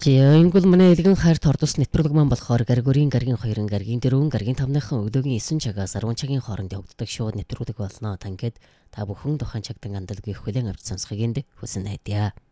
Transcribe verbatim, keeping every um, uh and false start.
За ингүүл манай элгэн хайрт ордос нэвтрүүлэг маань болохоор гаргурийн гаргийн хоёрын гаргийн дөрвөн гаргийн тавныхан өдөөгийн эсэн цагаас арван цагийн хоорондын хөгддөг шууд нэвтрүүлэг болно. Тангээд та бүхэн тухайн цагтан андалгүй хүлээн авч сонсхийг энд хүсэн найдаа.